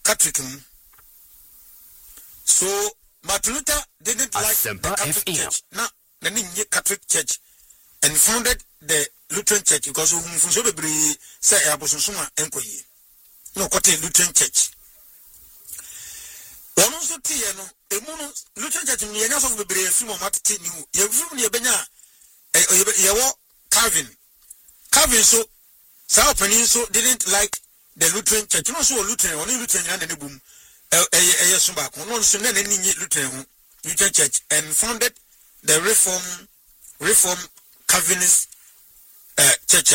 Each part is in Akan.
Catholic. So Martin Luther didn't like the Catholic Church. Now, the Catholic Church and founded the Lutheran Church because we say Abosoma Enkoyi. No, Kote Lutheran Church. One also Tiano, a mono Lutheran Church, and Yanas of the Bray, Fumo Mati, you Yabena, Calvin. Calvin so South Peninsula didn't like the Lutheran Church. You know, so Lutheran, only Lutheran and the boom. Lutheran Church and founded the Reform Calvinist church.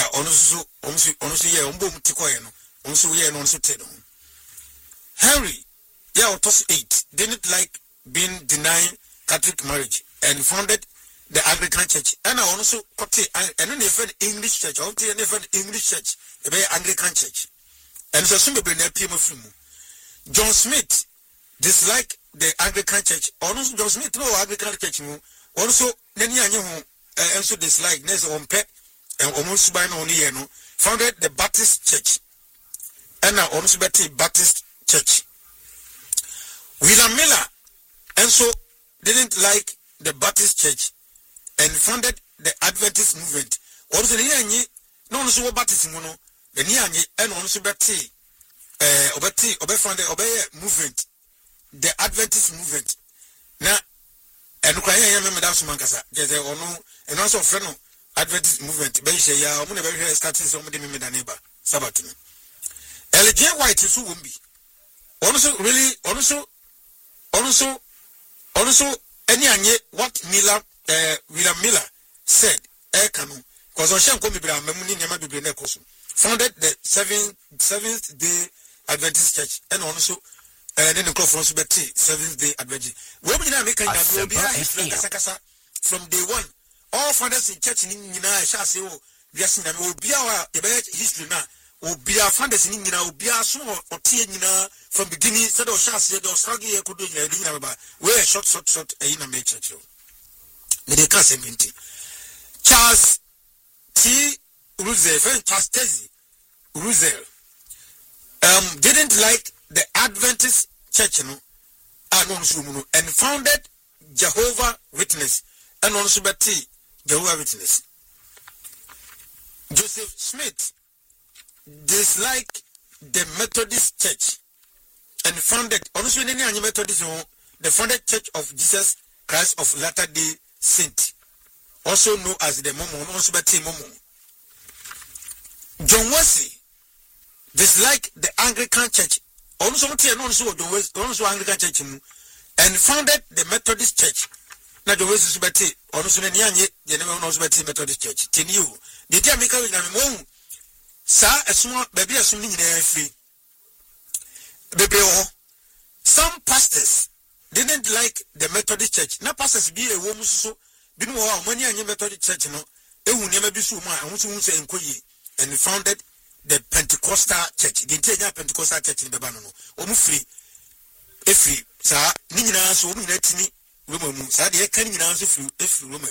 Henry, 8 didn't like being denied Catholic marriage and founded the Anglican Church. And I also and then English church. English church, the Anglican Church, and so soon be John Smith disliked the Anglican Church. Also, John Smith no Anglican Church. Also, also disliked Nes on pet and almost by no founded the Baptist Church. And now also Baptist Church. William Miller also didn't like the Baptist Church and founded the Adventist movement. Also, the no also Baptist mono the Nianye and also Betty. Movement, the Adventist movement. Now, and crying Madame Mancasa, and also friend Adventist movement. Besha, ya, I'm never started somebody with a neighbor, Sabatini. LJ White is who be. Also, any what William Miller said, Ekano, because on Shanko Mibra, Mamuni Yama Bibrenekosu, founded the seventh day Adventist Church, and also then the conference Betty, Seventh-day Adventist. We will make from day one. All fathers in church in Nina shall say, oh, yes, and will be our history now, will be our fathers in Nina, will be our son or Tina from beginning, said or shall say, or Sagi could do where short, in a church. They can't say Charles T. Russell, Charles Tezzi Russell. Didn't like the Adventist Church, and founded Jehovah Witness, and also Betty Jehovah Witness. Joseph Smith disliked the Methodist Church and founded also in any Methodist, the founded Church of Jesus Christ of Latter-day Saint, also known as the Mormon, also Betty Mormon. John Wesley disliked the Anglican Church, also Anglican Church, and founded the Methodist Church. Now the Wesley Betty, also the name of Methodist Church. Tin you, the Jamaica will have Sir, a small baby, a swimming in air free. Baby, some pastors didn't like the Methodist Church. Now, pastors be a woman so, be more money and Methodist Church, they will never be so much, and say and founded the Pentecostal Church, the entire Pentecostal Church in the Banano. Free, sir, Nina, so let me, Roman, sir, they can answer if Roman.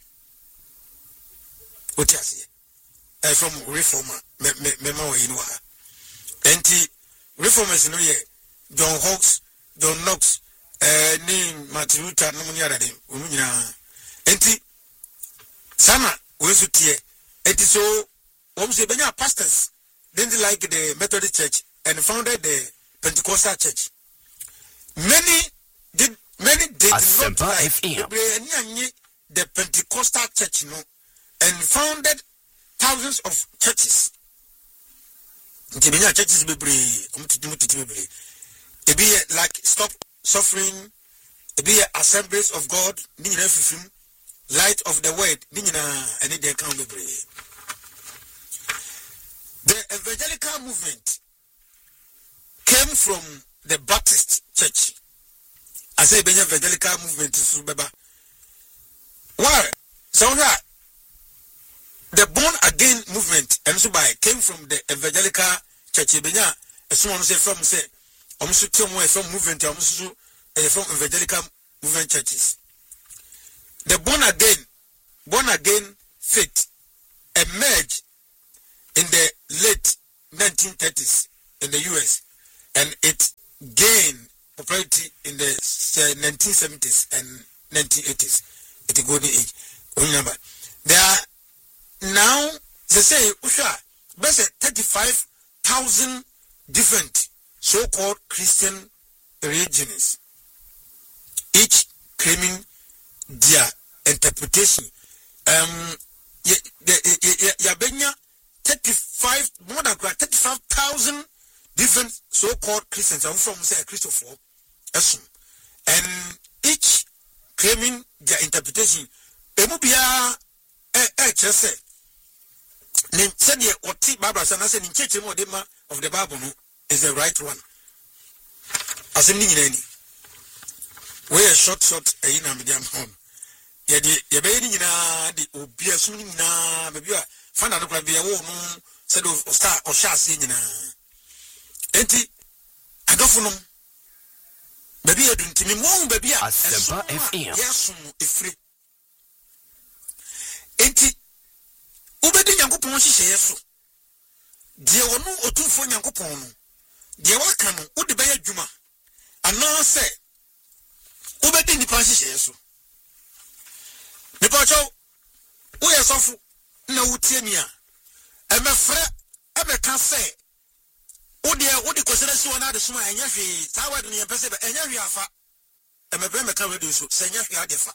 What you say? From Reformer, Memo in Waha. Anti Reformers in John Hawks, John Knox, name Martin Luther, Nomunia, Anti Sama, Wesutie, it is so. Benya pastors didn't like the Methodist Church and founded the Pentecostal Church. Many did not like the Pentecostal Church, and founded thousands of churches. Churches be like Stop Suffering, be Assemblies of God, Light of the Word, and they can't be. The evangelical movement came from the Baptist Church. I say the evangelical movement is Baba. Why? So that the born again movement and so by came from the evangelical church. Someone say from say from movement from evangelical movement churches. The born again faith emerged in the late 1930s in the US, and it gain popularity in the 1970s and 1980s. It's a golden age. Remember, there are now, they say, Usha, best 35,000 different so-called Christian religions, each claiming their interpretation. Yabenya 35,000 different so-called Christians. I'm from say Christopher, and each claiming their interpretation. Emubia just say, said ye or T Barbara and I said in church of the Bible is the right one. As in any way a short in a medium home. Ye baby the obvious na maybe find out the be a woman said of star or shall sing in a enti I don't know. Baby, I don't think me baby. Asempa FM. Yes, if free. Enti ubedi nyankopon hihye yeso de onu otumfo nyankopon no de waka no udi be adwuma ana se ubedi nipa hihye yeso nipa cho wo yesofu na wutie mi a emefre ebeka se udi kwesere si wona de suma enya hwe tawa de ne yepese be enya hwe afa emebe meka we de so se enya hwe adefa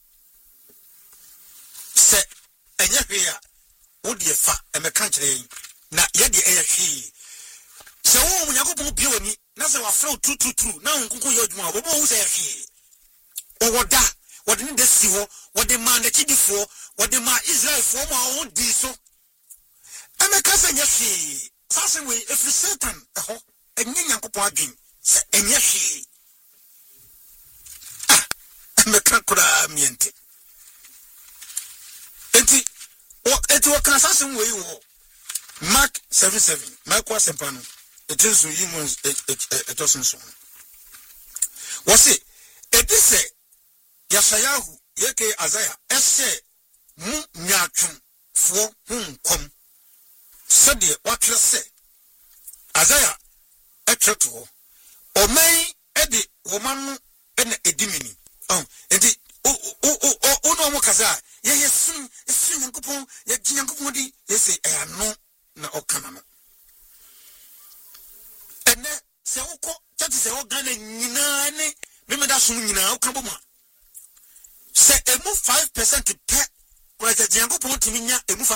se enya hwe a odi fa emeka kire na yede ehwe se wo mu yakopon bia wani na se wa flow true na nkunku ye odwuma obo hu se ehwe owoda wode ne desi ho wode ma na chidifo wode ma Israel fo ma on di so emeka se enya hwe sase we if Satan eho enya yakopon adwin se enya hwe emeka kura miente enti what can assassin way Mark 7:7. Mark was empano. It is humans a dozen son. Was it? It is a Yasayahu, Yeke Azaya, Esse Mu Nyatun for whom come. Said what you say. Azaya, a trotto. Or may Eddie woman and a dimini. Oh, and it no Mokaza. Yes, Yankupon, Yankupodi, yes, I am no Okana. And then, Soko, that is a organ and remember that soon now, Kabuma. Say a move 5% to pet, whereas a Yankupon Timinia, a move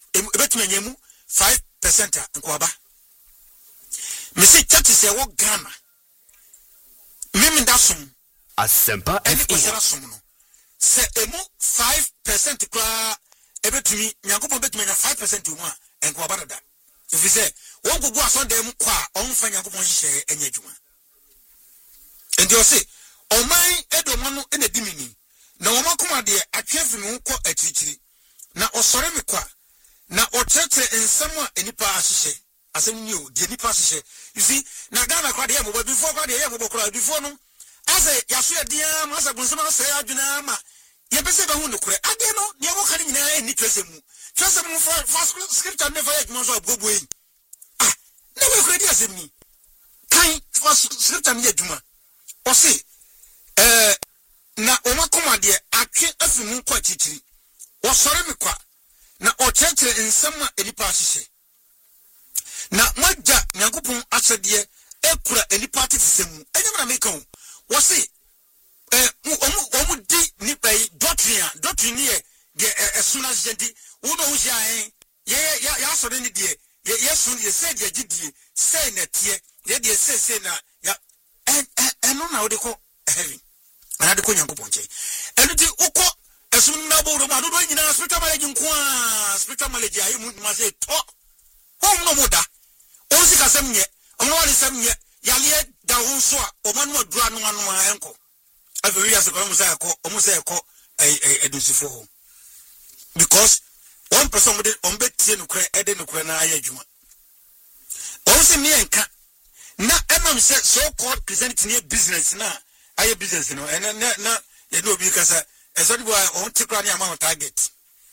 5% and Quaba. Missy, that is a walk gamma. Mimim that soon. Asempa FM. Say emu 5% kwa ebetumi nyankopon betumi na 5% to one and kwa barada if you say won gugu aso dem kwa onfa nyankopon hihye enya dwuma and you say oman edomo no na dimini na omakoma de atwefi no ko akirikiri na osore me kwa na otrete ensam a enipa ahihye asem ni o de enipa ahihye you see na Ghana kwa de yemo before kwa de yemo bokora before no ase yaso ya dia masa gunsema se adwuna ma ye pese ba hu nokure ade no de wo kare nyina eni twesemu for scripture never yet mo so abobo yi na we kure dia asem ni kan for scripture ni adwuma o se na o makoma de atwe afimu kwa titiri wo sore me kwa na o cheche nsem a enipa ahihye na magya nyankopon asede ekura enipa titisemu enyam na meka ho wo se omu di ni pay doctrine ye esuna jendi wo no hia ya so ni de ye sun ye say de gidie say na tie ye de say na ya eno na wo de ko heaven na de ko nyankopon che eno di ukọ esun na bo do ma do nyina spiritual knowledge spiritual knowledge ayi mu ma say to hom no moda o si kasem nye o mo wali sem nye ya le da ho so a o ma no adura no anu enko every year so come say ko edusifo because one person with on betie no kra ede no kra na ayadwuma o se mi enka na emam say so called Christianity near business na aye business no and na you know because so the boy on tikra ni amount target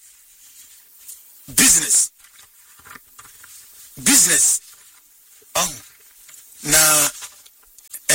business na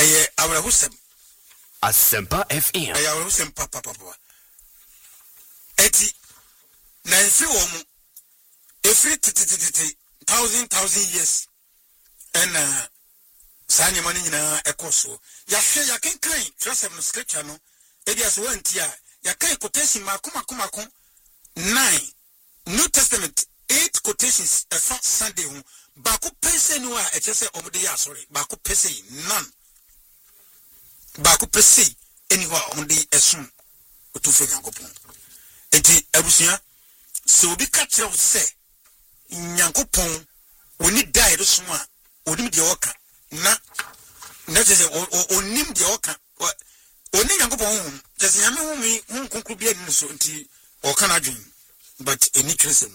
awrehusem Asempa FM. awrehusem papa eti na nfi wo mu every thousand years and sanya mani nyina ekoso ya hwe ya kenkan trusem no scripture no ebi aso wantia ya kai quotation makoma 9 New Testament 8 quotations a fast Sunday hu baako pese no a echese omode ya sorry baako pese none baako pese eni ho omode esum otufe Nyankopon enti abusua so obi ka kire wo se Nyankopon oni die do so a onim de oka na jese onim de oka oni Nyankopon jese nyame hu mi hu konkru bia ni so nti oka na dwen but any criticism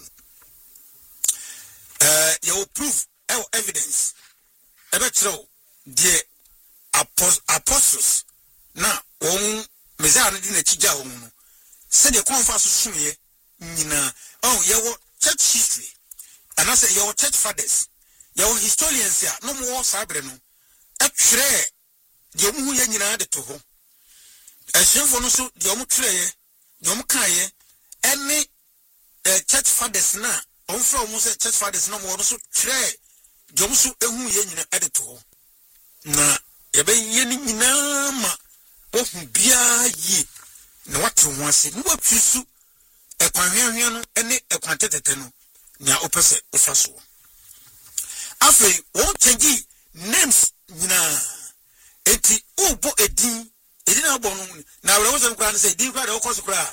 you will prove evidence about the apostles na on meza na di na chija on say the conference suye nyina oh your church history and I say your church fathers your historians ya no more sabre no atwere de mu ye nyina de to ho ehemfo no so de omo twere de omo kaye any church fathers na on from say church fathers no more so twere de omo so ehu ye nyina de to ho na ye be ye ni nyina ma ohu bia yi na watu ho ase ni watwisu ekwanhwehwe no ene ekwantetete no nya opese ofaso afi won change names nyina eti ubo edin na bo no na were wose nkra na say edin kra de okoso kra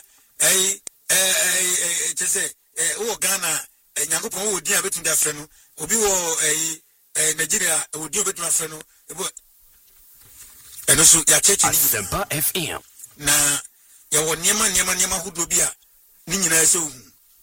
chese wo Ghana Nyankopon wo din abetum da frɛ no obi wo Nigeria wo din abetum afrɛ no ebo eno so ya church ni Asempa FM na ya wo niema hudo bi a ni nyina se hu.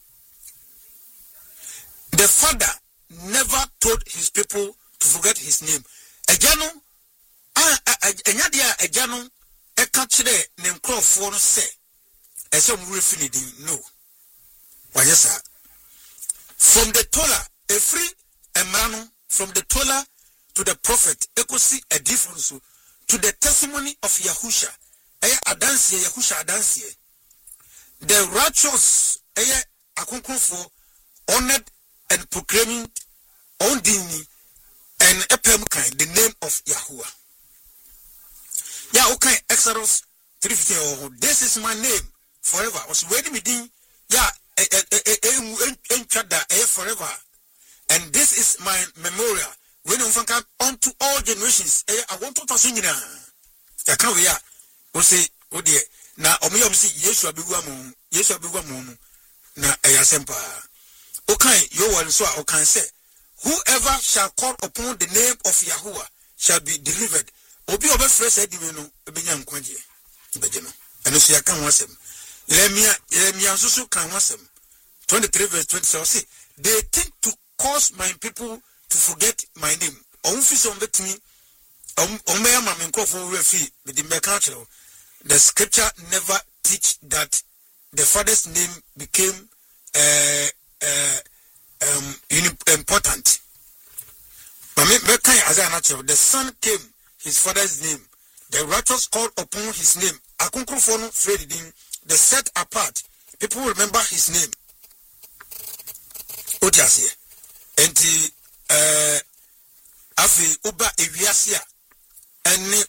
The father never told his people to forget his name. Ejano enya dia ejano e ka kire ne nkrofo no se ese mu refi ne din no. Wanyesa from the Torah a free emrano from the Torah to the prophet ekosi a difference to the testimony of Yahusha adansie Yahusha adansie the righteous akonkonfo honored and proclaiming on dini and epem kind the name of Yahuwah. Yeah, okay, Exodus 3:15. This is my name forever. Was waiting me din. Yeah, forever. And this is my memorial. When you come unto all generations, I want to pass in now. I can't hear. We say, oh dear. Now, Omiyam see, Yeshua Bigwa Moon. Na Ayasempa. Okay, you will so okay say, whoever shall call upon the name of Yahuwah shall be delivered. Obi obe fresh edimeno ebenya nkwaje. Ebejeno. Eno so yakan wasem. Lemia so kan wasem. 23:27 say, they think to cause my people to forget my name. Onfisi ombetimi omeya mamenkofo refi bidimeka chiro. The scripture never teach that the father's name became important. The son came his father's name. The righteous called upon his name. The set apart. People remember his name. Odiasie. And afi uba ewiasia and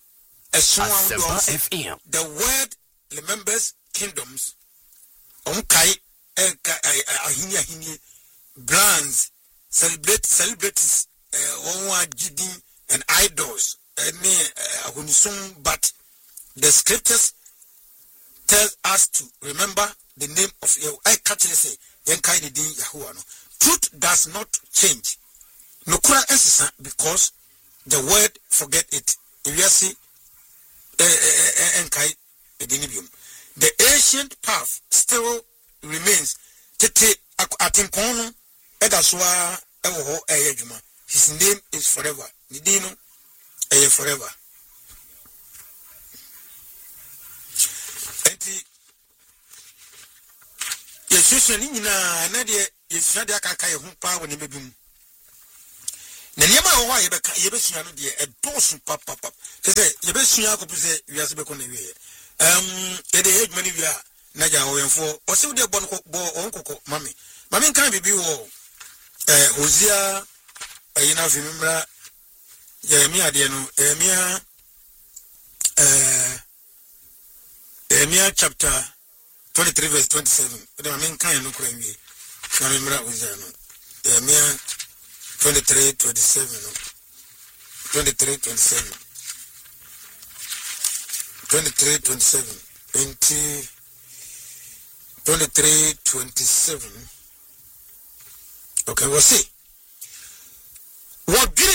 the word remembers kingdoms. Onkai ahinia brands celebrities gidin and idols but the scriptures tell us to remember the name of Yahuwah. Truth does not change. No kura ensisa because the word forget it. If you see the ancient path still remains. Tete atimpono edaswa ewo eyejuma. His name is forever. Nidino forever. Enti yesusu ni nyina na de yesusu de akaka ye ho pa woni bebim. Na niam why you be sua no de e dosu papa say you be sua ko say wiase be ko na wie e de age many wia na ja oyenfo o se de bon ko bo onkoko mami kan bibi wo Hosea ayina fimra Jeremiah de no Jeremiah chapter 23 verse 27 the mami kan no kura wie na fimra Hosea no Jeremiah 23:27 no 23:27 23:27 okay we'll see what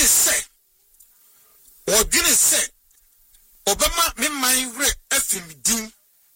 did say Obama me mind re afimdin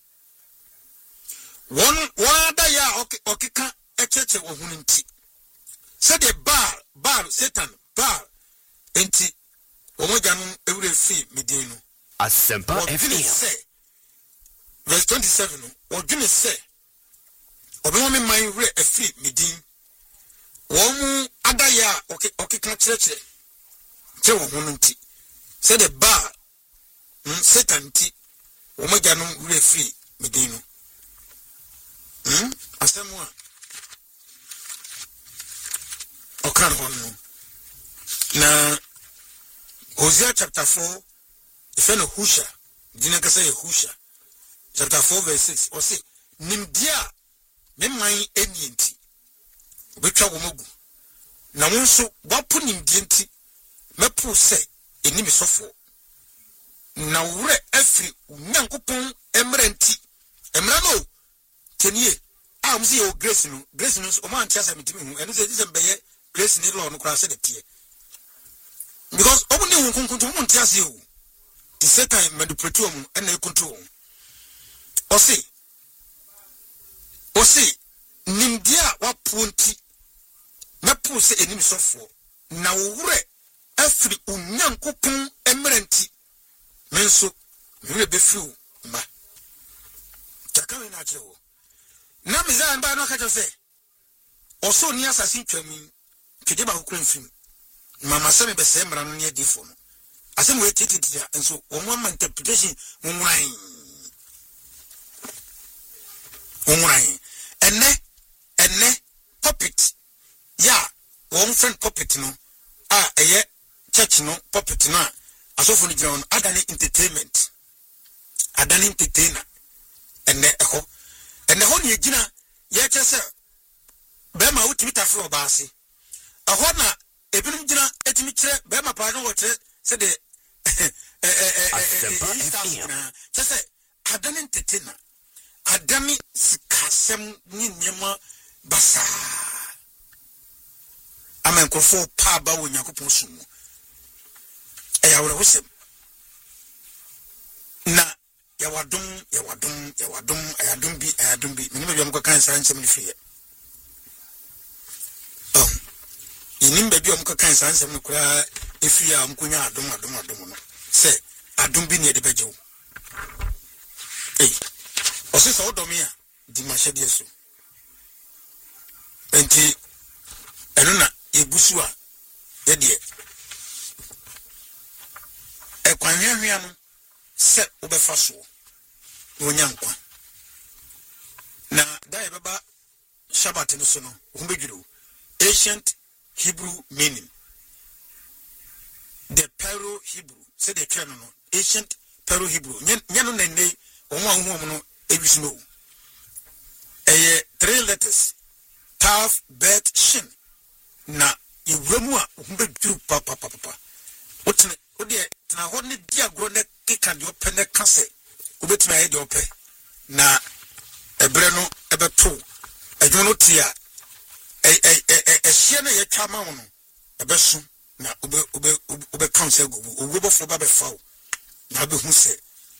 one da ya okay ka echeche wo hununti said the bar Satan bar enti omoja no ewure fi medin no Asempa FM verse 27 what did say Obama me mind re afi medin Womu adaya okay ka chire che wo hununti said the bar Satan ti omoja no ewure fi medin no asemwa okan hono na Hosea chapter 4 ifeno Husha dina kasa ye Husha chapter 4 verse 6 o say nimdia me man enienti betwa womagu na wonso wapo nimdia enti mepo se enimi sofo na wure afri nyankopon emrenti emra no tenie amzi o grace no o man tiasa mitimi hu eno se dizembeye grace ni law no kra se de tie because obu ni hunkunkuntu mu tiasa o the Satan manipulate mu ena ekuntu o se nimdia wapunti na puse enimi sofo na wure afri unyankopon emrenti menso wure befiu ma takame na chewo na mizan ba no ka se oso ni assassin twami kede ba kokura mfim mama se me be se mra no ne adifo no asem we titi enso omo man interpretation nwuran enne puppet ya one friend puppet no eye church no puppet no asofo ni ground adani entertainment adani entertainer enne eho enne ho ni gina ye chese be ma utimi tafe obaase eho na ebinum gina etimi kire be ma pa no wote se de chese adani entertainer adami sikasem ni nyema basa amenkofo pa ba wo nyakopon sumu eya wora hosem na yawadum ayadum bi minime biam ko kan san nsem ni fiye inim ba biam ko kan san nsem ni kura efiya amkonya adum no se adum bi ne de bejewo osisa odomia di mashedi eso enti enuna egusua yedie ekwanhwehwea no se obefa so wonyankwa na dai baba Shabbat no so no humbedwiro ancient Hebrew meaning the Pharaoh Hebrew said the canon no ancient Pharaoh Hebrew nyano nene onwa no ebisno 3 letters Tav Bet Shin na iwemu a humbedwiro papa wotne ode na ho ne diagro ne keka de ope ne kase obetima ye de ope na ebre no ebeto adwono tia ehie na ye twa ma wono ebeso na obe counsel go ogobofo ba be fawo na be hu se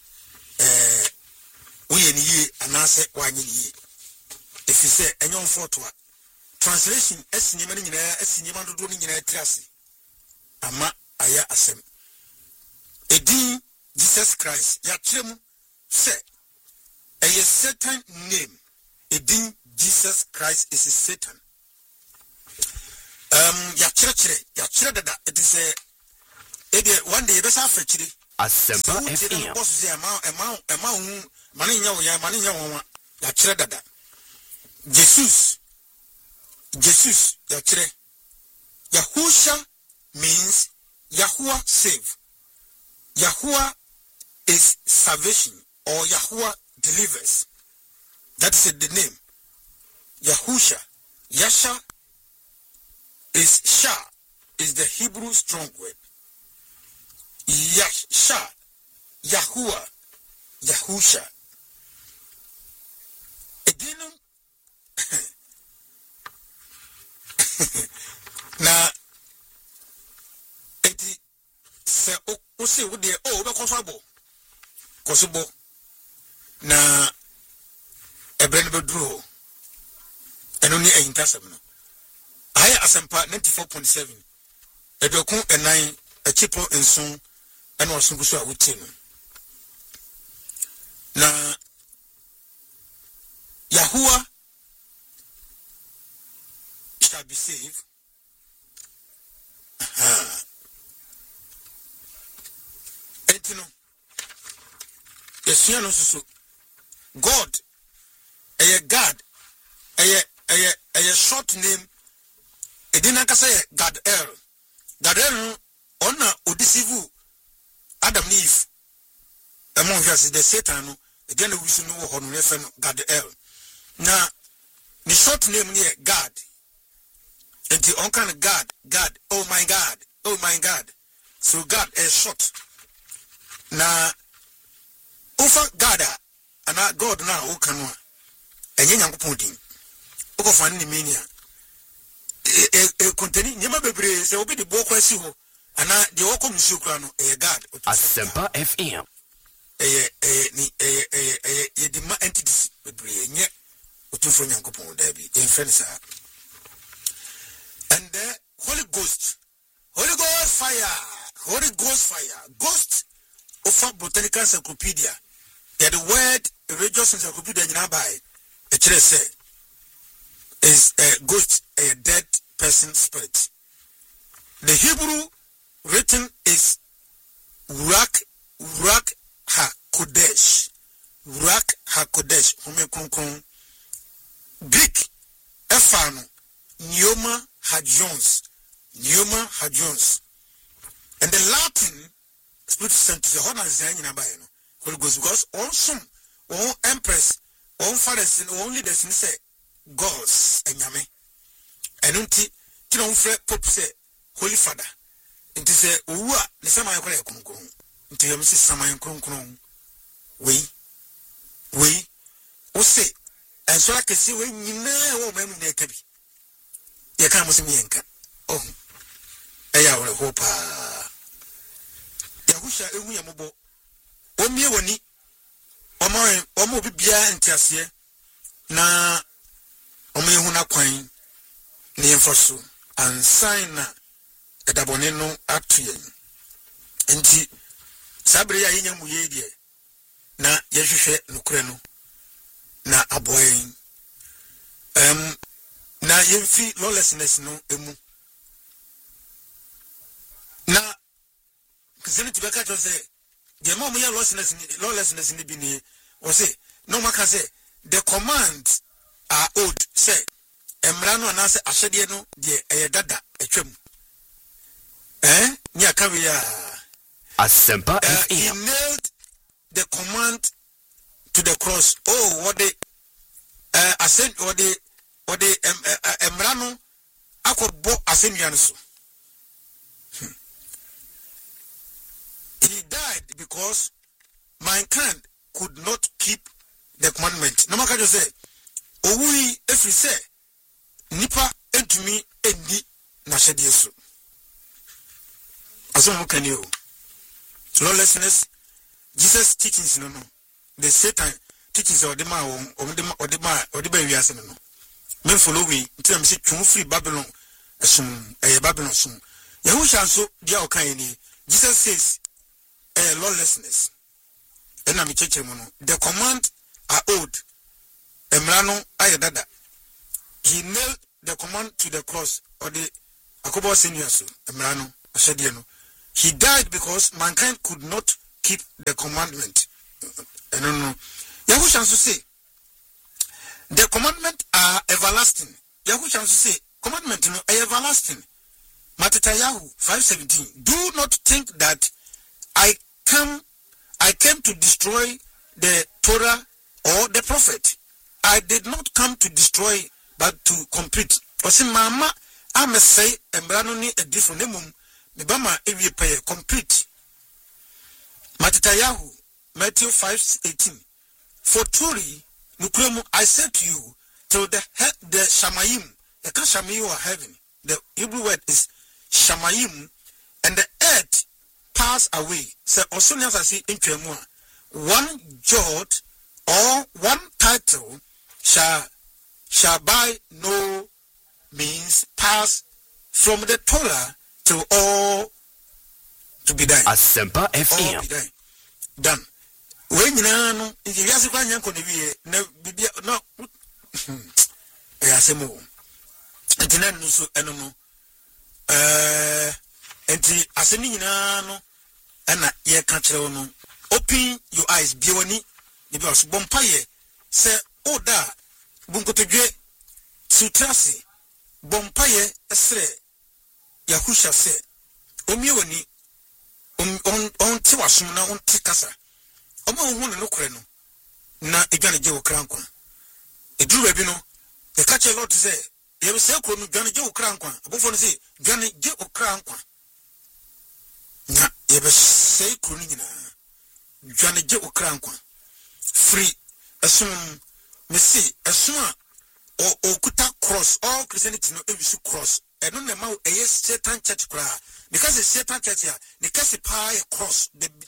oye ni yi anase wanye ni yi efise enyon foto a translation esinyema ni nyina esinyema dodo ni nyina atiase ama aya asem edi Jesus Christ ya trem say a Satan name edi Jesus Christ is a Satan ya chere dada. It is one day besa fetchiri Asempa FM. boss say ama mani nya wo ya chere dada. Jesus ya chere. Yahusha means Yahuwah save. Yahuwah is salvation, or Yahuwah delivers. That is the name. Yahusha. Yasha is Shah, is the Hebrew strong word. Yasha, Yahuwah, Yahusha. Again, na eti se o se wo de o be kosobo na ebren be duro eno ni ayintasem no aya Asempa 94.7 edokun enan achipo ensun eno osunguso a wuti no na Yahuwah shall be saved. Etino Yesiano susu God God a short name edina kasa God ona odisivu Adam ni Eve among us the Satan no edina wisu no ho no refer no God na the short name ni God until on kind of God, oh my God. So God is short. Na ufa God ana God na who can one. And yen yankopon din. Oko fan ni mania. Konteni nyama bebre se obi de boko asi ho ana de woko msu kra no God. Asempa FM. Ye di ma entities bebre nye otufo yankopon da bi. En friend sa. And the Holy Ghost fire, Ghost of Botanical Encyclopedia. Yeah, the word religious encyclopedia is a ghost, a dead person spirit. The Hebrew written is Ruach HaKodesh. Greek Efano Neoma Hagions. And the Latin Spirit sent the honor Zayn in Abayano. Holy Ghost, because also all empress, all fathers, and only the sin say gods and Yame. And unti Tinonfre Pope say Holy Father. It is a Uwa, the Samay Kron. Until you miss Samay Kron. We say, and so I can see when you know when they can be. Ya kama musimiyenka eya wole hopa Yahusha ehu ya mubo omie woni omo bibia ntiase na omo ehu na kwan ne yemfoso ansan na edabone no atuyen enti sabre ya yenya muye die na yehwehwe nokure no na aboyen na yemfi lawlessness no emu na kizeni tibeka to say the mom ya lawlessness ni bi ni o say no maka say the commands are old say emra no na say ahede no de dada atwam nya ka we ya Asempa FM. He nailed the command to the cross. Oh, what they ascend or the emrano akobo asenyanso. He died because mankind could not keep the commandment. No matter say, owui every say nipa entumi endi na shedieso. Aso can you? Lawlessness, Jesus teachings no. The Satan teachings or the man or the baby as no. Men follow we until I'm free Babylon assume a Babylon soon. Yahusha so dia okaini. Jesus says lawlessness. And I'm the command are old. Emrano ayadada. He nailed the command to the cross or the akobo senior so emrano ashede no he died because mankind could not keep the commandment. No Yahusha say the commandment are everlasting. Yahusha say commandment no are everlasting. Matthew 5:17. Do not think that I came to destroy the Torah or the prophet. I did not come to destroy but to complete. Osi mama am say embrano ni a different mum me bama ewie pay complete. Matthew 5:18. For truly nukremu I said to you till the shamayim, the kashamayim of heaven, the Hebrew word is shamayim, and the earth pass away. So also as I say in Tremua, one jot or one title shall by no means pass from the Torah to all to be done. Asempa FM. All be done. When you know, if you ask one young no, I say more. And then so animal. And the Asenino and ye catch no. Open your eyes, Bioni, because Bompaye say, oh, da Bunko to J. Sutrasi Bompaye Esre Yahusha say, Omioni on Tiwasuna on Tikasa. Omo who no kreno na edwane je wo krankwa edu rebi no e ka che lot say ye be say kro no dwane je wo krankwa abofo no say dwane je wo krankwa na ye be say kro no nyina dwane je wo krankwa free asum me see asuma o kuta cross all Christianity no ebisu cross eno na ma e Satan church kra because the Satan church here the case pie cross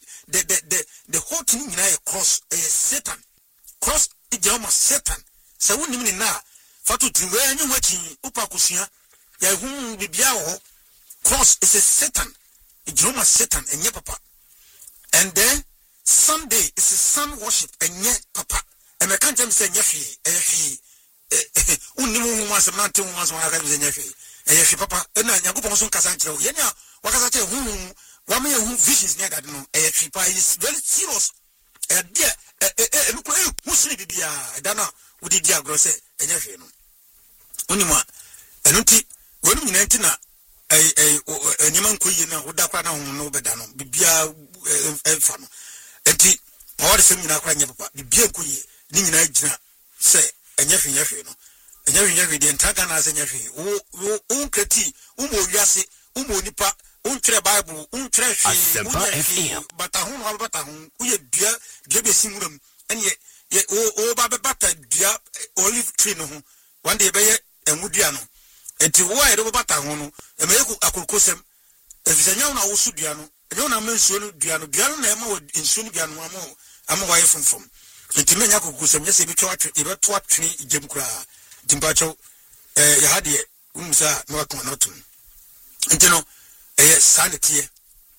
the whole thing in a cross Satan cross ijama Satan so woni ni na fatu tiwe anyu wachi upa kusia ya hu bibia ho cross is a Satan ijama Satan enye papa and then Sunday is a sun worship enye papa and I can't say nyafi unimu wansa mante wansa waka nyafi eyefi papa na nyankopon so kasa nkyerɛ wo yenya wakasa kyerɛ hu wame hu visions near that no eyefi pa is very serious there enuko husini bibia dana wodi dia agro sɛ enyefi no onima enunti wonu nyina nti na enyema nkoyi na woda kwa na hu no beda no bibia emfa no enti power sem nyina kwa nya papa bibia nkoyi ni nyina gyina sɛ enyefi no enyefi de ntaka na asenyefi o kreti umo wiase umo nipa untire bible untire hwe bata hu uye dua be simuram enye o ba be bata dua olive tree no ho one day be ye enwudua no enti wo aye do bata hu no e meyeku akurukosem efisanya na wo su dua no enyo na mensuo no dua no na ema wo nsuo no dua no ama wa ye fomfom enti menya akurukosem nyese bi twatwe e be to atwene igem kura Timpacho Yahadi Umsa no Akonatum. Inteno sanity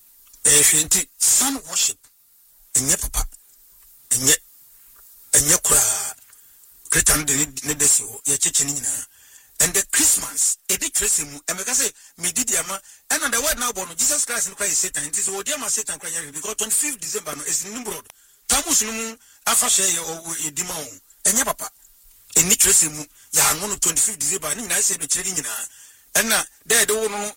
sun worship and ye papa and ye kra Cretan de Nedesio, ye chichinina. And the Christmas, a big Christmas, and because me did yama, and the word now born Jesus Christ and Christ Satan, it is what Yama Satan cry because 25th December is Nimrod. Tamus Num Afashe or Dimon, and ye papa. In Nitresimu, Yan 25th December, and I say the Chilina. And now, there don't know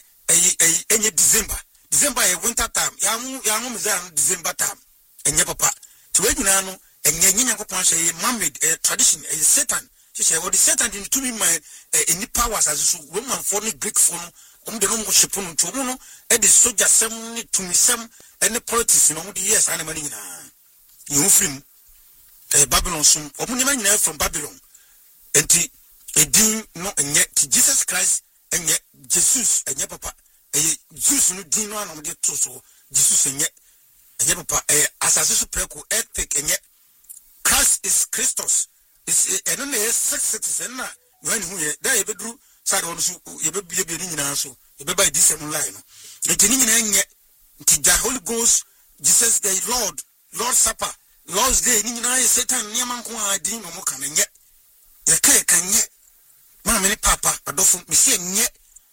any December. December, a winter time, young December time, and your papa. To Reginano, and Yanyakopan, mammy, a tradition, a Satan. She said, what is Satan into me, my any powers as Roman phony Greek phone, the Roman Shipun to Mono, and the soldier some to me some, and the politics in all the years, Animalina. You film. Babylon soon, open from Babylon. And a dean no and yet Jesus Christ and yet Jesus and yet papa. A Zeus no dean one on the torso, Jesus and yet papa, a assassin preco epic and yet Christ is Christos. Is a only 6 citizen when who there ever drew side on you be in also. You be by this line. The Tinin yet the Holy Ghost, Jesus the Lord Supper. Lord's Day, Nina, Satan, Yamanko, I didn't know can yet. The cake can yet. Mammy, Papa, a dozen, Monsieur, yet.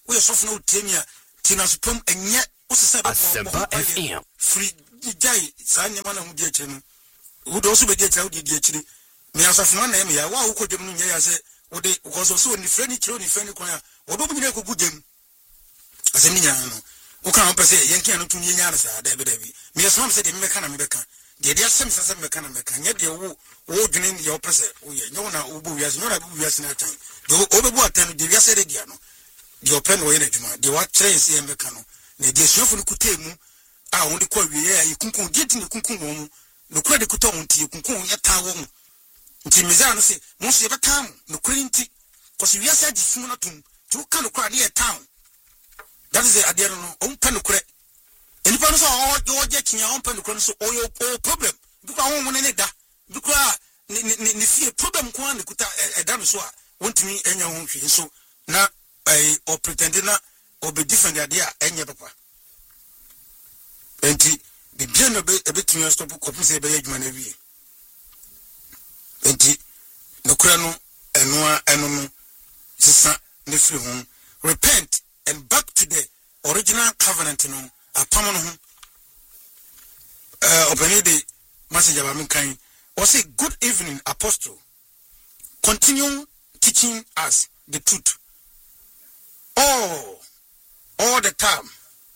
we sofo no temia tina supom enye usese Asempa FM free jai sa nyama na hudi akire no wo do so be di akire wo di akire me asafo na na me ya wa wo kodem no nya ya se wo de because so ni free ni kire ni free ni kon ya wo do bu ni ko gudem asemi nya no wo kan ho pese yenkia no tun yenya na sa da bi me yasam se de me ka na me beka de de asem sase me ka na me ka nya de wo dwene ni yo pese wo ye nyo na wo bu wiase nyo na bu wiase na tan de wo be bu atan de wiase de dia no de open wo ye na djuma de wa kire se me ka no na de suafo no kutemu a wo de kwa wie ya yikunkun geti ni kunkun wo mu no kura de kuta won tie kunkun ya ta wo mu nti meza no se mo se be tam no kura nti ko se wiase agi fun na tum ti wo ka no kura de ya town that is the idea no on pen no kura enipa no so o je kinya on pen no kura so o problem because won won ne da because ni fie problem ko an kuta da no so a wontimi enya ho hwe so na o pretend na o be different idea enya papa enti the bien be betimi stop ko pese be adwuma na wie enti no kura no eno no sisa ne free ho repent and back to the original covenant no apam no ho open the message about me kind or say good evening apostle continue teaching us the truth all the time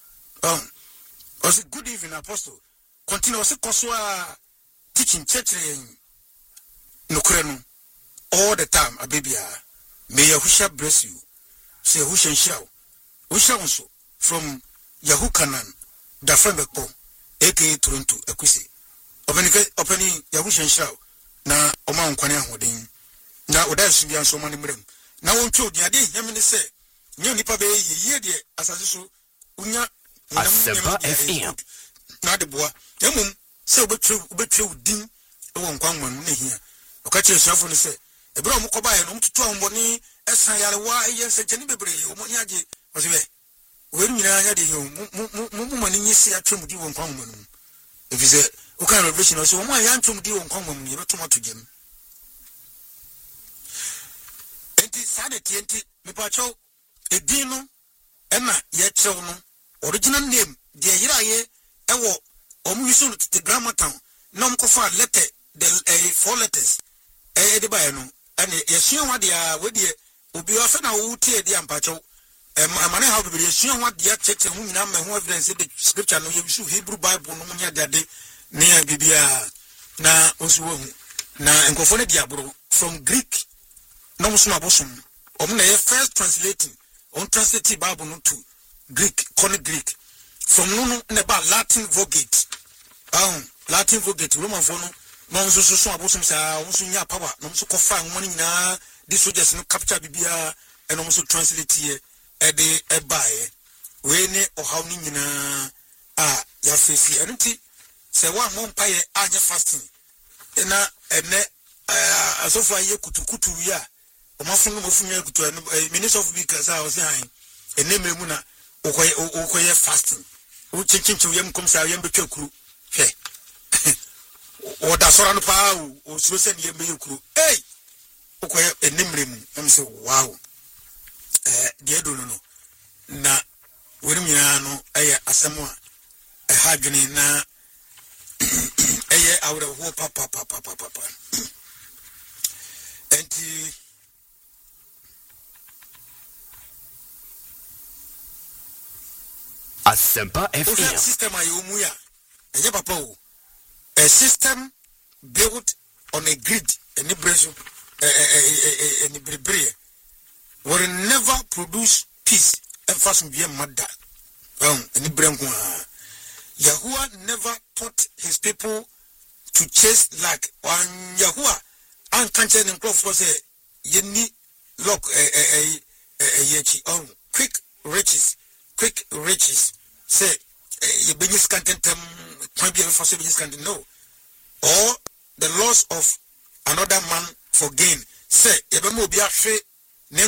or say good evening apostle continue say koswa teaching church no krenu all the time abibia may Yahushua bless you say Yahushua shall Ushaunso from Yahukanan, the Frembeko, aka Toronto, Equisi. Opening Yahushan Shao, na Oman Kwana Hodin. Now, Odas Bian so many brim. Now, on told Yadi, Yamini say, New Nipa Bay, ye dear, as I so, Unya, Asempa FM. Not the boy, Yamum, so betray Din, one Kwangman here. Okachi yourself on the say, a bro Mokoba and to Tom Boni, Esayalawa, yes, a Janibre, Omonyaji. When you are the woman in this atom do on common. If you say, what kind of vision or so, my atom do on common, you're too much to Jim. It is sanity, Mipacho, a dino, Emma, yet so no, original name, the Iraye, Ewo, Omusun to the grammar town, non cofa letter, the 4 letters, the Bayano, and yes, what they are with you, will be often a wood tear the Ampacho. Amane how to be sure what the church and whom who evidence the scripture no you Hebrew Bible no nya dade near bibia na osuwo na enkofo ne diabro from Greek no musu abosum na first translating on translate Bible no to Greek conic Greek from no ba Latin Vulgate Latin Vulgate Roman for no so abosum sa so nya power no so kofa ngoni nyina this soldiers no capture bibia and also translate here ede ebae we ne ohaw ni nyina ya fesi enti se wa mo mpaye anya fasting na ene asofa ye kutukutu ya o mafunu mo funya kutu minister of because I was saying ene memu na okoye fasting o chinchinchu yem komsa yem betwa kuru hwe o da sora no pa o so se ne yem bekuru okoye ene mremu am say wow dia do no na wori nyina no eye asemo a hadwene na eye awre ho papa enti Asempa FM system ayomu ya enye papa o a system built on a grid any breso any bribre will never produce peace and fast be a mother. Any branco. Yahuwah never taught his people to chase like one Yahuwah. Unconscious and close was a yeni lock quick riches. Say your business content point be for business content no. Or the loss of another man for gain. Say Ebemo be afraid. No,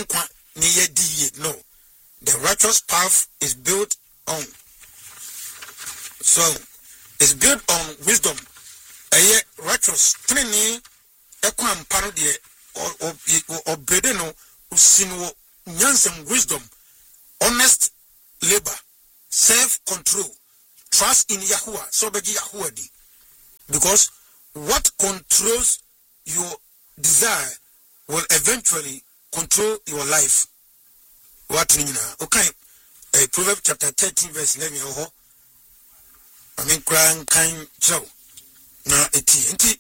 the righteous path is built on. So, it's built on wisdom. Righteous. Training. Equam parody or bedeno usino nyansem wisdom. honest labor, self-control, trust in Yahuwah, so be Yahuwah di. Because what controls your desire will eventually control your life. What okay, Proverbs chapter 13 verse 11. I mean, crying kind show. Now, it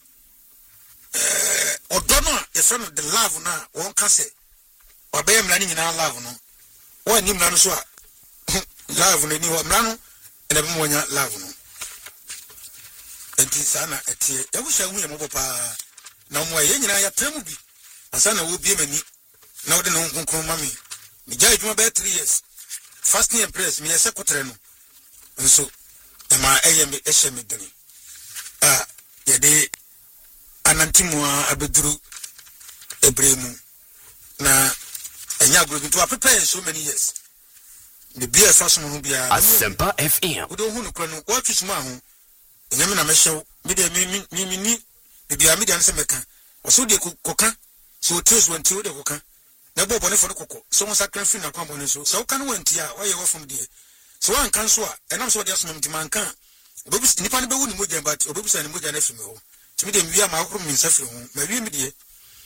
Odono, the son of the love now, one can say, or be running in our love no. One him nano so love no, any one and a more love no. And Tisana at here, I wish I will move up. Now, my young and I are Tremubi. Asana will be many. Now, the non con mammy. Me judge my bed 3 years. Fasting and prayers, me a secretary. And so, am I am a shemidani. Ah, yede anantimua abeduru ebremu na enya group to prepare so many years. The beer fashion will be Asempa FM. We don't want to what is my home. Nyame na show me the beer media and semeka. Also de koka so tears when to the koka. Na bo bone for the koko. So one sacrifice na kwambone so can went here why you from there. So one can so and I'm so just man can. Obubis nipa ne be woni moja but obubis ne moja na fimi ho. Timi de wi ama akoro min safi ho. Ma wi mi de.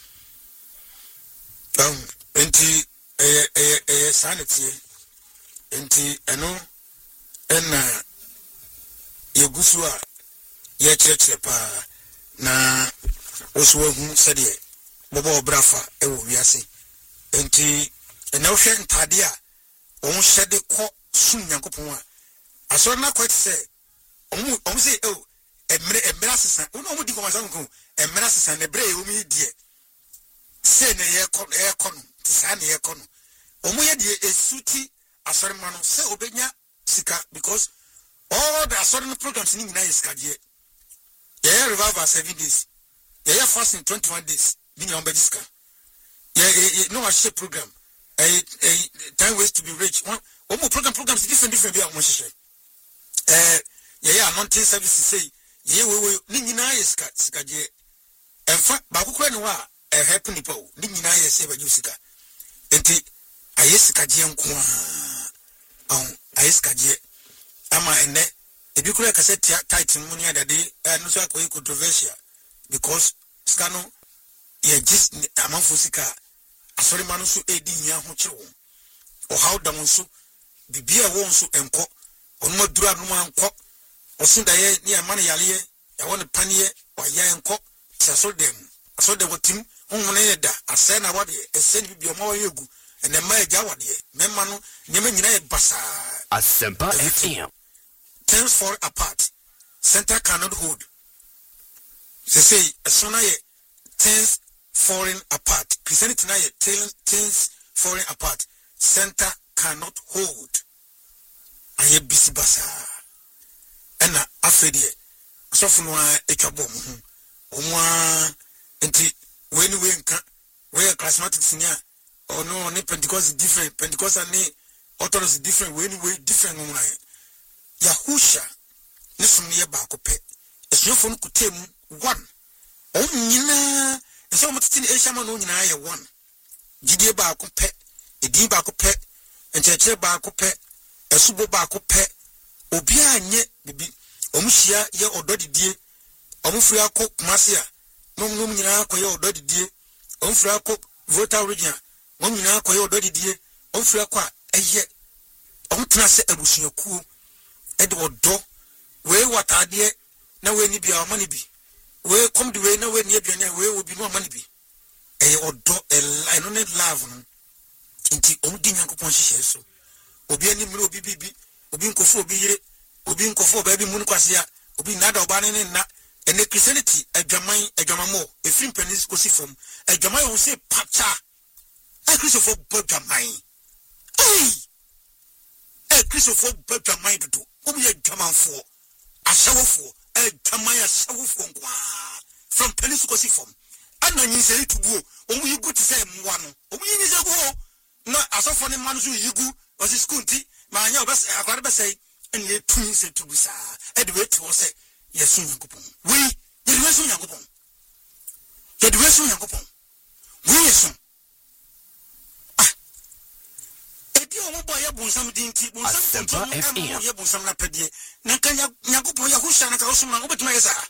Enti sanity enti eno na yegusu a ye church pa na oso hu sede bobo obrafa e wo wiase enti ena wo hwe ntade a on hyede kɔ sum Nyankopɔn a asɔre na kwat sɛ om say oh emira sesa ono di komasa nko emira sesa ne bre e omi die se ne ye kɔ no tisa ne ye kɔ no omo ye die esuti asɔre ma no se obenya sika because all the asɔre programs ni nyina ye sika die ye revival 7 days ye fasting 21 days ni nyamba diska ye no a program time ways to be rich omo programs different be a mo hye yeah, anointing services say, yeah, we Nina is Sikaje. And fact, Bakukranwa, a happy nippo, Nina is Seba Jusica. And I is Kajian Kwa Aiskaje. Ama and that, if you could have said tight money that day, and no so controversial because Scano, yeah, just among Fusika, a sorry man so aiding young Hocho, or how down so, the beer won't so and cock, or no drug man cock. Osinda ye ni amane yale ya won panie wa ya enko so dem wotim honhone ye da ase na wode ese ni bi omo yegu ene ma eja wode memma no nyema nyina ye basa Asempa FM. Things fall apart, center cannot hold. They say asona ye things falling apart, Christianity na ye things falling apart, center cannot hold. Aye bisi basa ena afedie sofu no etwabo mu omwa enti weni nka we charismatics nya ono ne Pentecost different Pentecost and Orthodox different weni different omwa Yahusha ne sumye ba ko pe esofo no kutem one onyina eso motiti Asia ma no nyina ye one gidie ba ko pe edin ba ko pe encheche ba ko pe esubo ba ko pe obi anye bibi omuhia ye ododidie omufri akọ Kumasi nom nyina akọ ye ododidie omufri akọ Volta region nom nyina akọ ye ododidie omufri akọ eye omtena se abusuakuo ede odo we watade na we ni bia amani bi we come the way na we ni aduane we obi no amani bi eye odo I no need love no nti omdi Nyankopon hihye so obi ani mre obi bibi obi nkofo obi yire obi nkofo baby munu kwasia obi nada obane ne na ene Christianity adwamamo efim penis kosi from adwamai won say pacha Christopher Bodjaman Christopher Bodjaman do obi adwamanfo asawofo adwaman asawofo kwa from penis kosi from ananyi say tubuo omu yigu ti say mwa no omu yin say go na asofo ne man so yigu osi school ti ma anya obese akware be say and ye twins to Busa, and wait to say, yes, Yankupon. We, the rest of Yankupon. The rest of Yankupon. We, son. Ah, it edi o boy ya bunsam dinti bunsam Asempa FM ya bunsam na pedie na kan Nyankopon ya husha na ka osum na obetuma yesa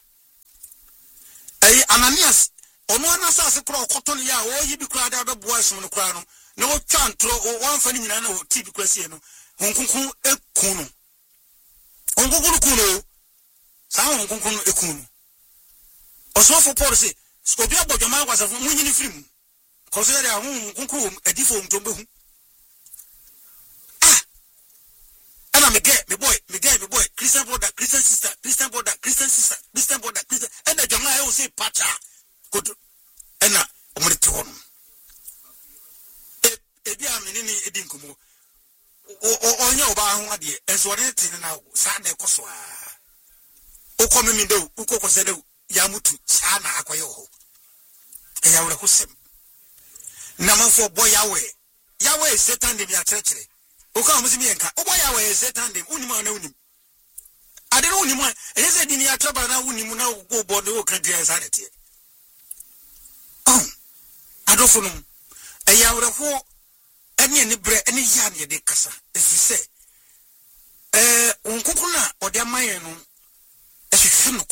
Ananias ono anasase kro okoto ne ya o yi bi kra da be boa esum no kra no na o twa ntro o amfa ni nyina na o tibi kwasie no honkonkon ekunu honkonkon kuno sa honkonkon ekunu osofo Paul say obi abodwama kwasafo munyini firim consider ya honkonkon edifo ntombe hu ana me boy Christian brother Christian sister Christian brother Christian sister Christian brother Christian and the jama I say pacha good ena omrete hon ebi amini ni edi nkomo onya oba ho ade enso re tin na sa na ekoso a ukome mi de ukoko se de ya mutu sa na akoye ho eya wure husem na manfo boy yawe Satan de bia church oka musimi enka obo yawe Satan de unima na unim adere unima ehese di ni atraba na unim na go bodo o kan dia sa de adofo no eya wure ho ene ni bre ene ya ne de kasa efise onkokuna ode amaye no ehwehwe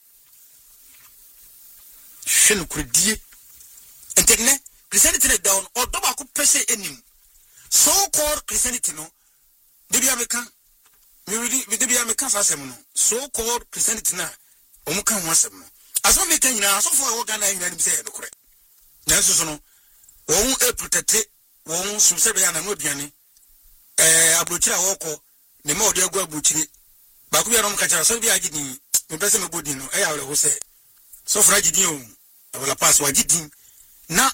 no kure die entene Christianity down odoba ko pese enim so called Christianity no debi American fasem no so called Christianity na omuka ho asem no aso me kan nyina aso fo a wo Ghana nyina ni se no kure na so no won protect won sumse be ya na no aduane abrochira woko ne ma odi agu abrochire ba ku bia no mka cha so bia agidin me pese me bodin no ya wele ho se so fra agidin o wala pass wa agidin na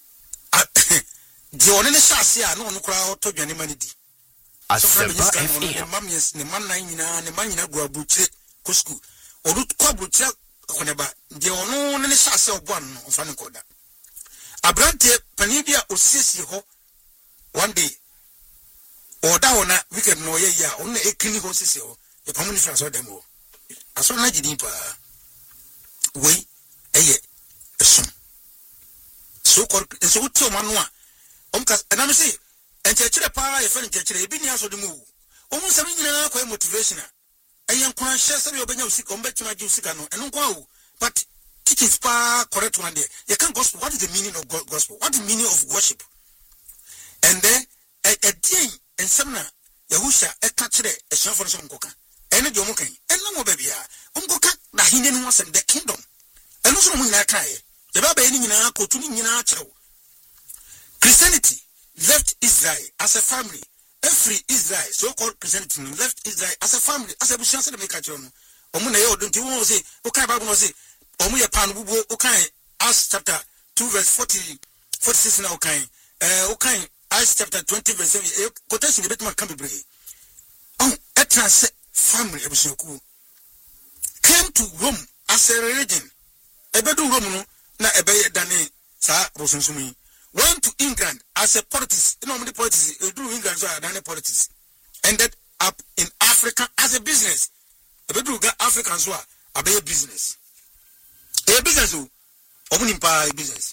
di onene shase a no kura oto dwane mani di Asempa FM ne man na nyina ne man nyina gu abrochire ko school odu kwa abrochire koneba di ono ne shase obo no ofa ne koda abrante panibia osiesie ho one day oda wona weekend no ye ya onna ekini ho sisi ho e pamuni fra so demo aso na gidi pa we eye esum so ko so uti manu a omka na me say enchechire pa ye fa enchechire ebi ni aso demu omu sami nyina ko motivation ayen kwa hye se be obenya usika ombetuma ji usika no eno kwa o but teachings pa correct one day you can gospel. What is the meaning of gospel? What is the meaning of worship? And then a day and semna Yahusha a catch it a shop for some coca and a jomokan and no more baby uncoca the hidden was in the kingdom and also when I try the baby in a cotuning in a chow. Christianity left Israel as a family. Every Israel, so called Christianity, left Israel as a family, as a bush to make a journal. Omuna yo don't you say, okay, Bible say, Omuya pan bubu okay, Acts chapter 2 verse 46 na okay. Okay, Acts chapter 20 verse 7. Quotation the betman can be brave. Etranse family ebusuku came to Rome as a religion. Ebedu Rome no na ebeye dane sa rosunsumi. Went to England as a politics. You know, many politics. Do England so dane politics. Ended up in Africa as a business. Ebedu ga African so abeye business. A business omunimpa business.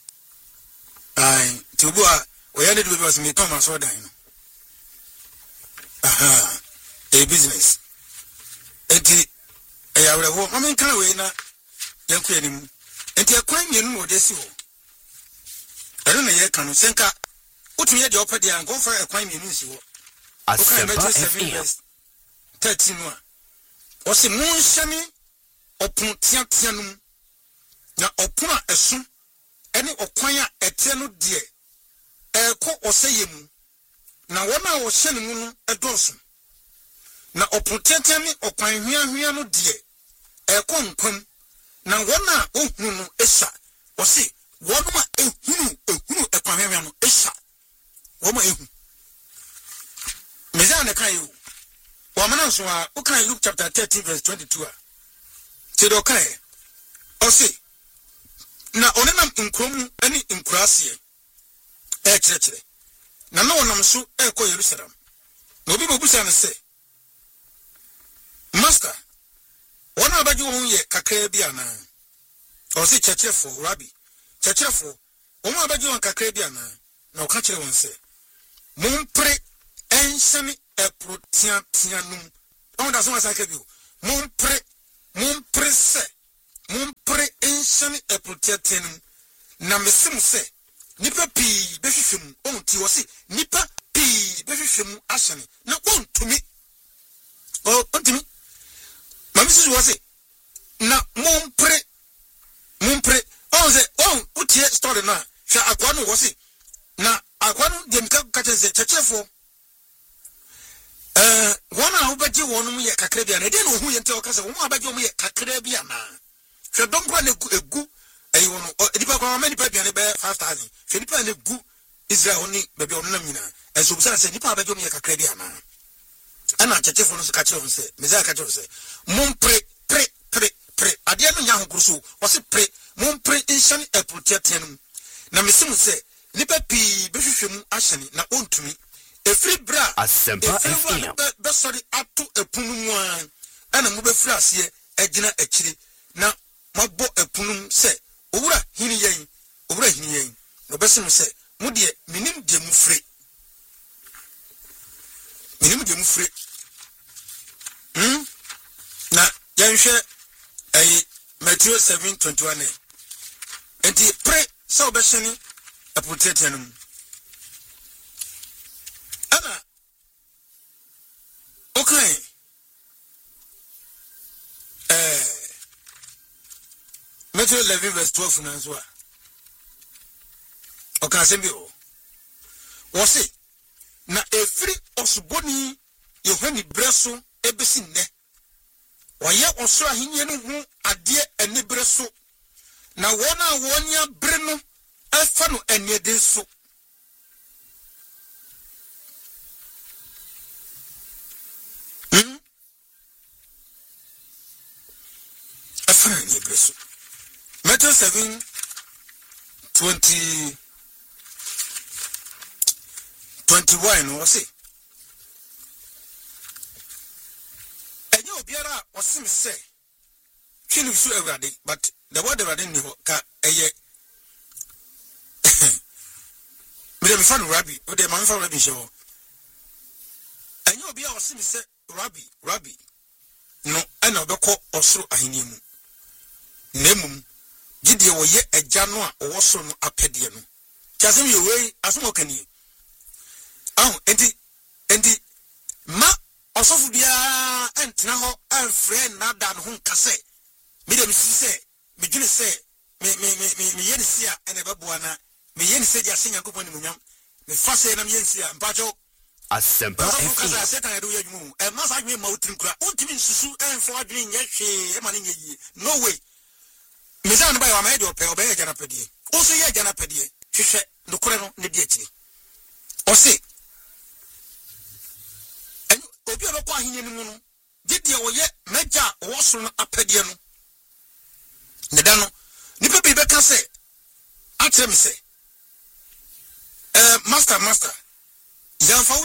Tubua oyane do was me come so dan no. A business. Enti ayawre ho mama kan we na yanku yanim. Enti akwan mienu no de si ho. Ero na ye kan senka utumi de opede an go for akwan mienu si ho. Asempa FM 13 no. O se mun hyani opun tia no. Na opuna esu ene okwan a ete no de ko oseyemu na wona wo hye ne mu no edoso na oputete ne okwan hwiahwia no de ko nkwam na wona ohunu no esa wose wona ehunu ekwan hwiahwia no esa woma ehu meza na kai o wamana so a ukan Luke chapter 13 verse 22 a tido kai o se na onenam nkrom ani nkurase chere na na onam so ko Jerusalem na obi bobusa na se master wona abaji won ye kakra bi ana o se chechefo rabbi chechefo wona abaji won kakra bi ana na o ka kire won se mumpre enshani eprotianum on da so asaka bi mompre se mompre enshani eprotianum na mesim se nipa pi behwehwem on ti wo se nipa pi behwehwem ahyane na ontumi ontumi mamisi wo se na mompre on se on utie story na hwa akwa no wo se na akwa no dem ka se chechefo wana obaje wonum ye kakra bia na de no hu ye nte okasa wo abaje wo ye kakra bia na hwe dompa na egu ayi wono nipa kwa mani pa bia ne be 5000 hwe nipa na egu Israel oni be bia onam nyina enso busa se nipa abaje wo ye kakra bia na ana chechefo no so ka che won se meza ka che won se mompre pre ade no nya hokuruso wo se pre mompre enhyane eprotetenum na mesim se nipa pi behwehwem ahyane na ontumi efri bra Asempa FM be sorry atu epunum a ana mo be fri ase agina akiri na mabo epunum se owura hini yen no besim se mo de minim de mu fri na yanhwe ay Matthew 7:21 enti pre so be sheni apotetenum ana okay Matthew 11:12 na so okay sembi o wo se na efri osuboni Yohani breso ebesi nne waye osoro ahenye no hu ade ani breso na wona wonya bre no afa no aniede so afa ni breso Matthew 7:21 no say obiara osim say twinu su awrade but the word awrade ni ho ka eye me fan rabbi o de man fan rabbi show enyo obiara osim say rabbi no ana obekọ osoro aheni mu nemum gidie wo ye agya no a owo so no apede no kyasem ye wei asom okani enti ma osofu bia entena ho enfre na da no ho kase me dem si se me dwene se me ye ne sia ene beboa na me ye ne se dia senya koponi munyam me fa se na me ye sia mpacho Asempa FM setan edo yadwum e ma sa dwen ma utrim kura untimi nsusu enfo adwen nye hwe e ma ne nye yi no way me za no ba yo ma e de ope obe ye jana pedie o so ye jana pedie hwehwe ndokore no ne de akiri o se obi obekọ ahenye ni mu no gidie wo ye meja wo so no apede no ne da no nipa bi beka se atrem se master yemfa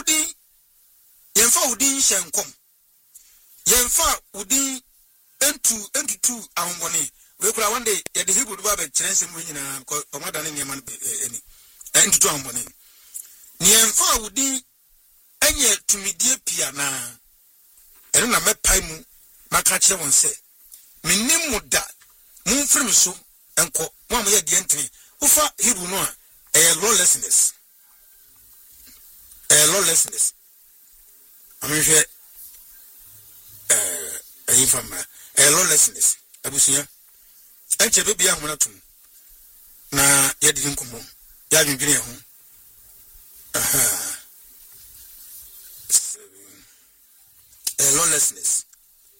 udin hyenkom yemfa udin entutu ahonbone we kura one day ye de Hebrew do ba be kyerensem we nyina ko omada ne niam eni entutu ahonbone ni yemfa udin enye tumidie pia na eno na mepai mu maka kire won se minim da mun frem so enko mo am ye de entene ufa Hebrew no a lawlessness amehwe ifama lawlessness abusia enche be bia hona tum na ye de nkomo ya dwendwene ho lawlessness